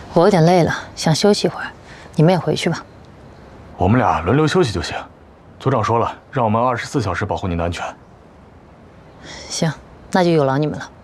我有点累了，想休息一会儿，你们也回去吧。 我们俩轮流休息就行。组长说了，让我们24小时保护您的安全。 行，那就有劳你们了。